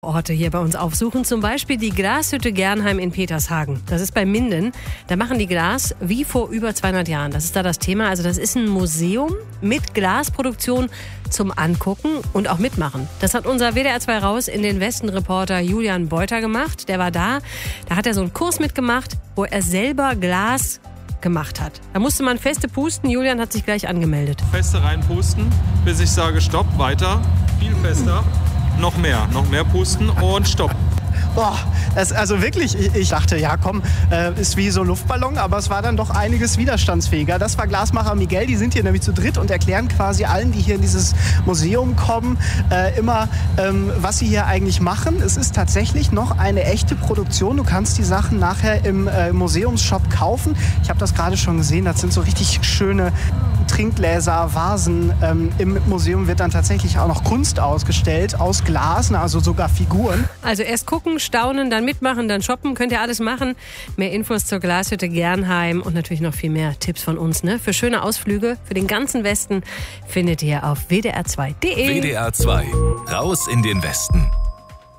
Orte hier bei uns aufsuchen, zum Beispiel die Glashütte Gernheim in Petershagen. Das ist bei Minden. Da machen die Glas wie vor über 200 Jahren. Das ist da das Thema. Also das ist ein Museum mit Glasproduktion zum Angucken und auch mitmachen. Das hat unser WDR 2 Raus in den Westen-Reporter Julian Beuter gemacht. Der war da. Da hat er so einen Kurs mitgemacht, wo er selber Glas gemacht hat. Da musste man feste pusten. Julian hat sich gleich angemeldet. Feste reinpusten, bis ich sage Stopp, weiter, viel fester. Noch mehr pusten und stopp. Boah, also wirklich, ich dachte, ja komm, ist wie so ein Luftballon, aber es war dann doch einiges widerstandsfähiger. Das war Glasmacher Miguel, die sind hier nämlich zu dritt und erklären quasi allen, die hier in dieses Museum kommen, immer, was sie hier eigentlich machen. Es ist tatsächlich noch eine echte Produktion. Du kannst die Sachen nachher im Museumsshop kaufen. Ich habe das gerade schon gesehen, das sind so richtig schöne Trinkgläser, Vasen. Im Museum wird dann tatsächlich auch noch Kunst ausgestellt, aus Glas, also sogar Figuren. Also erst gucken, staunen, dann mitmachen, dann shoppen, könnt ihr alles machen. Mehr Infos zur Glashütte Gernheim und natürlich noch viel mehr Tipps von uns. Für schöne Ausflüge für den ganzen Westen findet ihr auf wdr2.de. WDR 2, raus in den Westen.